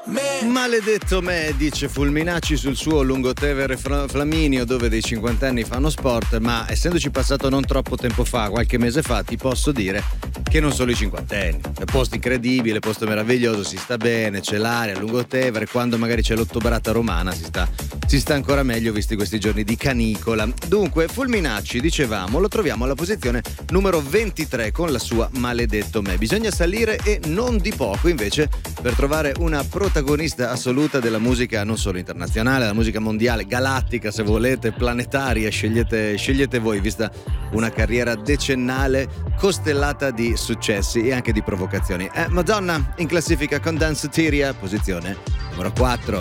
Maledetto me, dice Fulminacci sul suo Lungotevere Flaminio, dove dei 50 anni fanno sport, ma essendoci passato non troppo tempo fa, qualche mese fa, ti posso dire che non solo i cinquantenni. È posto incredibile, posto meraviglioso, si sta bene, c'è l'aria a Lungotevere, quando magari c'è l'ottobrata romana si sta ancora meglio visti questi giorni di canicola. Dunque, Fulminacci, dicevamo, lo troviamo alla posizione numero 23 con la sua Maledetto me. Bisogna salire e non di poco invece per trovare una protagonista assoluta della musica non solo internazionale, la musica mondiale, galattica se volete, planetaria, scegliete voi, vista una carriera decennale costellata di successi e anche di provocazioni. Madonna in classifica con Danceteria, posizione numero 4.